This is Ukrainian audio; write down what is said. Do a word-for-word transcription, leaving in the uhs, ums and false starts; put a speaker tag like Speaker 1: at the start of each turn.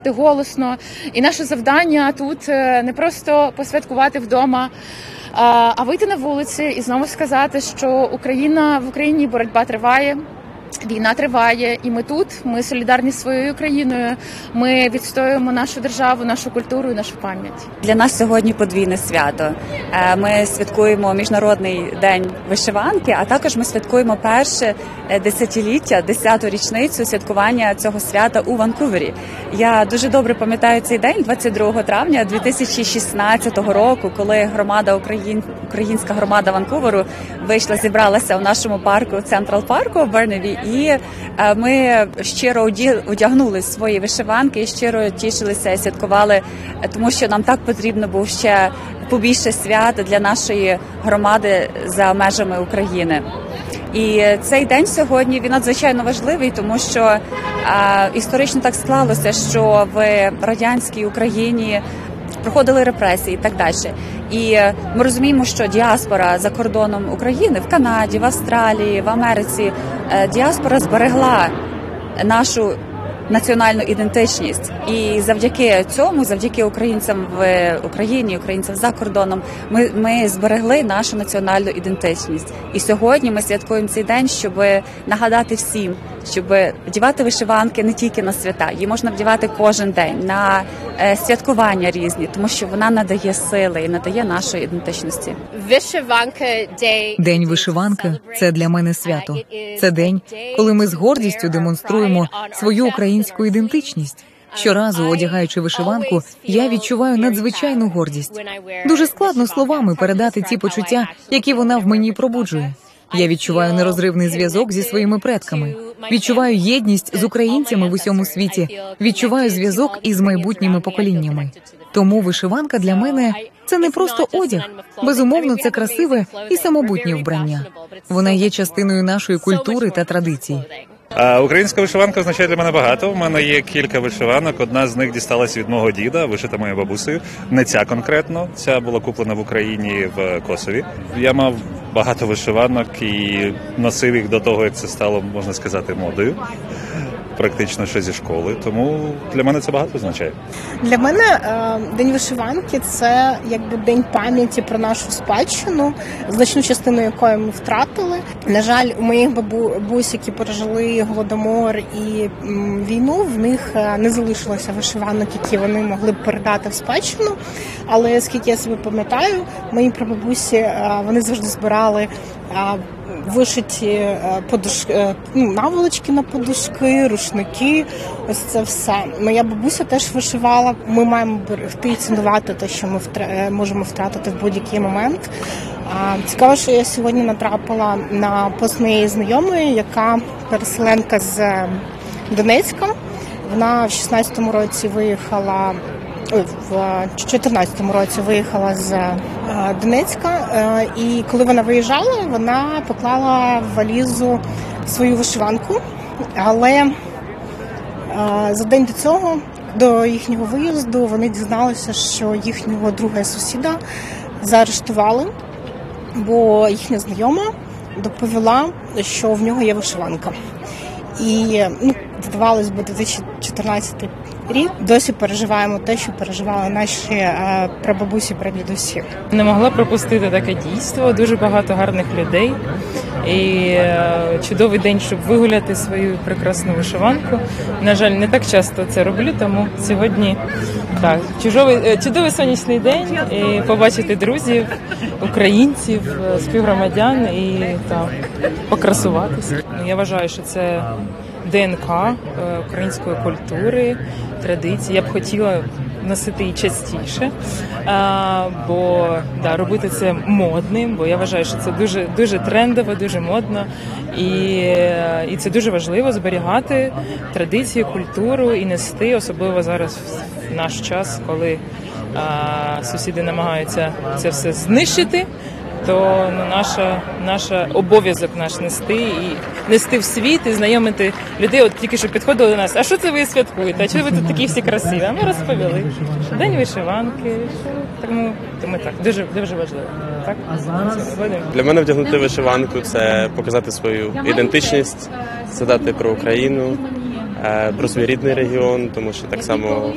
Speaker 1: Голосно, і наше завдання тут не просто посвяткувати вдома, а вийти на вулиці і знову сказати, що Україна в Україні боротьба триває. Війна триває, і ми тут, ми солідарні з своєю країною, ми відстоюємо нашу державу, нашу культуру і нашу пам'ять.
Speaker 2: Для нас сьогодні подвійне свято. Ми святкуємо Міжнародний день вишиванки, а також ми святкуємо перше десятиліття, десяту річницю святкування цього свята у Ванкувері. Я дуже добре пам'ятаю цей день, двадцять другого травня дві тисячі шістнадцятого року, коли громада Україн, українська громада Ванкуверу вийшла, зібралася у нашому парку, Централ парку в Берневі, і ми щиро одягнули свої вишиванки і щиро тішилися і святкували, тому що нам так потрібно був ще побільше свят для нашої громади за межами України. І цей день сьогодні він надзвичайно важливий, тому що а, історично так склалося, що в радянській Україні проходили репресії і так далі. І ми розуміємо, що діаспора за кордоном України, в Канаді, в Австралії, в Америці, діаспора зберегла нашу національну ідентичність. І завдяки цьому, завдяки українцям в Україні, українцям за кордоном, ми, ми зберегли нашу національну ідентичність. І сьогодні ми святкуємо цей день, щоб нагадати всім, щоб вдівати вишиванки не тільки на свята, її можна вдівати кожен день, на е, святкування різні, тому що вона надає сили і надає нашої ідентичності.
Speaker 3: День вишиванки – це для мене свято. Це день, коли ми з гордістю демонструємо свою українську ідентичність. Щоразу, одягаючи вишиванку, я відчуваю надзвичайну гордість. Дуже складно словами передати ті почуття, які вона в мені пробуджує. Я відчуваю нерозривний зв'язок зі своїми предками. Відчуваю єдність з українцями в усьому світі. Відчуваю зв'язок із майбутніми поколіннями. Тому вишиванка для мене – це не просто одяг. Безумовно, це красиве і самобутнє вбрання. Вона є частиною нашої культури та традицій.
Speaker 4: А українська вишиванка означає для мене багато. У мене є кілька вишиванок. Одна з них дісталась від мого діда, вишита моєю бабусею. Не ця конкретно. Ця була куплена в Україні в Косові. Я мав багато вишиванок і носив їх до того, як це стало, можна сказати, модою. Практично ще зі школи, тому для мене це багато означає.
Speaker 5: Для мене е, День вишиванки – це якби день пам'яті про нашу спадщину, значну частину якої ми втратили. На жаль, у моїх бабусь, які пережили Голодомор і м, війну, в них не залишилося вишиванок, які вони могли б передати в спадщину. Але, скільки я себе пам'ятаю, мої прабабусі, е, вони завжди збирали е, вишиті подушки, наволочки на подушки, рушники, ось це все. Моя бабуся теж вишивала. Ми маємо берегти і цінувати те, що ми втра... можемо втратити в будь-який момент. Цікаво, що я сьогодні натрапила на пост моєї знайомої, яка переселенка з Донецька. Вона в шістнадцятому році виїхала, в чотирнадцятому році виїхала з Донецька, і коли вона виїжджала, вона поклала в валізу свою вишиванку, але за день до цього, до їхнього виїзду, вони дізналися, що їхнього друга і сусіда заарештували, бо їхня знайома доповіла, що в нього є вишиванка. І, ну, здавалось би, дві тисячі чотирнадцятий рік, досі переживаємо те, що переживали наші е, прабабусі, прадідусі.
Speaker 6: Не могла пропустити таке дійство, дуже багато гарних людей. І е, чудовий день, щоб вигуляти свою прекрасну вишиванку. На жаль, не так часто це роблю, тому сьогодні так, чудовий, чудовий сонячний день, і побачити друзів, українців, співгромадян і так, покрасуватися. Я вважаю, що це ДНК української культури, традиції. Я б хотіла носити і частіше, бо да, робити це модним, бо я вважаю, що це дуже, дуже трендово, дуже модно, і, і це дуже важливо зберігати традиції, культуру і нести, особливо зараз в наш час, коли а, сусіди намагаються це все знищити. То ну, наша, наша обов'язок наш нести і нести в світ і знайомити людей. От тільки що підходили до нас, а що це ви святкуєте? А чого ви тут такі всі красиві? А ми розповіли, що день вишиванки, тому, тому так, дуже, дуже важливо. Так?
Speaker 7: Для мене вдягнути вишиванку – це показати свою ідентичність, згадати про Україну, про свій рідний регіон, тому що так само